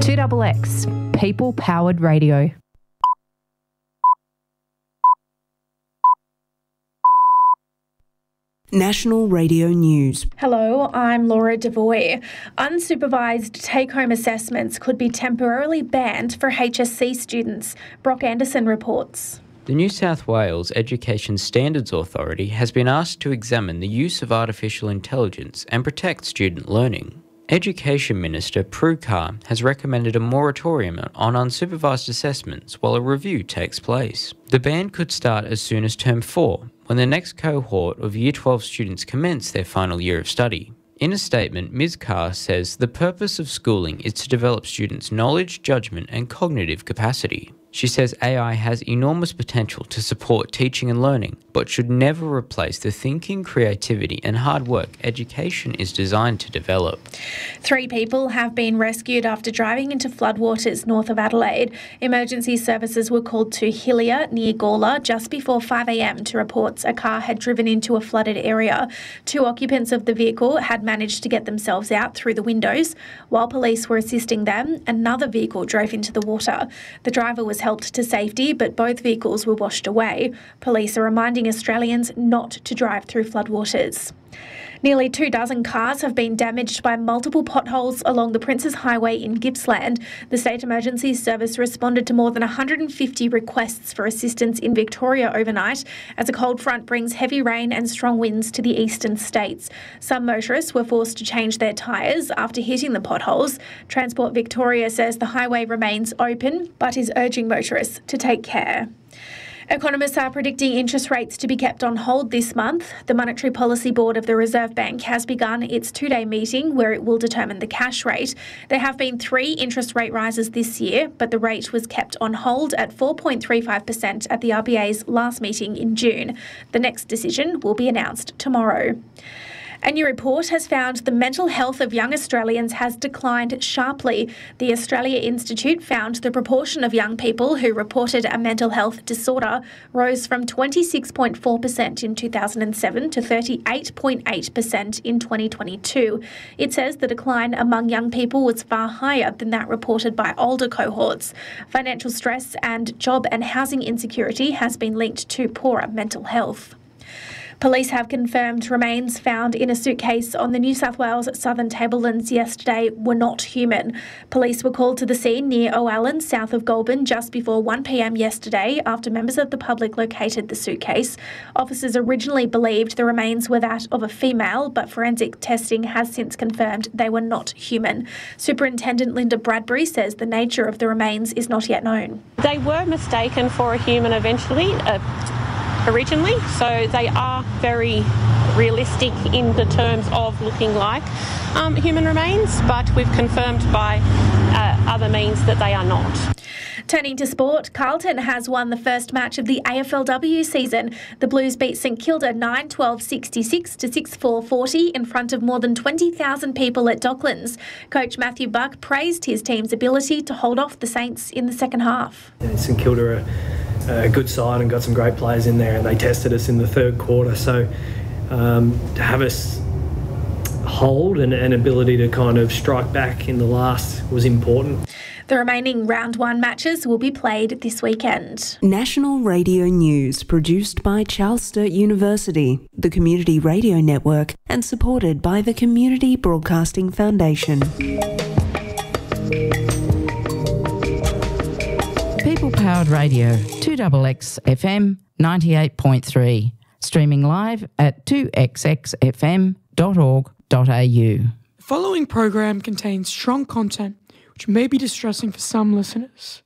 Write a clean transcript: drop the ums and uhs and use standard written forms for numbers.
2XX, people-powered radio. National Radio News. Hello, I'm Laura Devoy. Unsupervised take-home assessments could be temporarily banned for HSC students. Brock Anderson reports. The New South Wales Education Standards Authority has been asked to examine the use of artificial intelligence and protect student learning. Education Minister Prue Car has recommended a moratorium on unsupervised assessments while a review takes place. The ban could start as soon as Term 4, when the next cohort of Year 12 students commence their final year of study. In a statement, Ms. Carr says the purpose of schooling is to develop students' knowledge, judgment and cognitive capacity. She says AI has enormous potential to support teaching and learning, but should never replace the thinking, creativity and hard work education is designed to develop. 3 people have been rescued after driving into floodwaters north of Adelaide. Emergency services were called to Hillier near Gawler just before 5 a.m. to reports a car had driven into a flooded area. 2 occupants of the vehicle had managed to get themselves out through the windows. While police were assisting them, another vehicle drove into the water. The driver was helped to safety, but both vehicles were washed away. Police are reminding Australians not to drive through floodwaters. Nearly 24 cars have been damaged by multiple potholes along the Princes Highway in Gippsland. The State Emergency Service responded to more than 150 requests for assistance in Victoria overnight as a cold front brings heavy rain and strong winds to the eastern states. Some motorists were forced to change their tyres after hitting the potholes. Transport Victoria says the highway remains open but is urging motorists to take care. Economists are predicting interest rates to be kept on hold this month. The Monetary Policy Board of the Reserve Bank has begun its 2-day meeting where it will determine the cash rate. There have been 3 interest rate rises this year, but the rate was kept on hold at 4.35% at the RBA's last meeting in June. The next decision will be announced tomorrow. A new report has found the mental health of young Australians has declined sharply. The Australia Institute found the proportion of young people who reported a mental health disorder rose from 26.4% in 2007 to 38.8% in 2022. It says the decline among young people was far higher than that reported by older cohorts. Financial stress and job and housing insecurity has been linked to poorer mental health. Police have confirmed remains found in a suitcase on the New South Wales Southern Tablelands yesterday were not human. Police were called to the scene near O'Allen, south of Goulburn, just before 1 p.m. yesterday after members of the public located the suitcase. Officers originally believed the remains were that of a female, but forensic testing has since confirmed they were not human. Superintendent Linda Bradbury says the nature of the remains is not yet known. They were mistaken for a human originally, so they are very realistic in the terms of looking like human remains, but we've confirmed by other means that they are not. Turning to sport, Carlton has won the first match of the AFLW season. The Blues beat St Kilda 9-12-66 to 6-4-40 in front of more than 20,000 people at Docklands. Coach Matthew Buck praised his team's ability to hold off the Saints in the second half. St Kilda are a good side and got some great players in there, and they tested us in the third quarter. So to have us hold and ability to kind of strike back in the last was important. The remaining round 1 matches will be played this weekend. National Radio News produced by Charles Sturt University, the Community Radio Network, and supported by the Community Broadcasting Foundation. People-powered radio, 2XX FM 98.3. Streaming live at 2xxfm.org.au. The following program contains strong content which may be distressing for some listeners.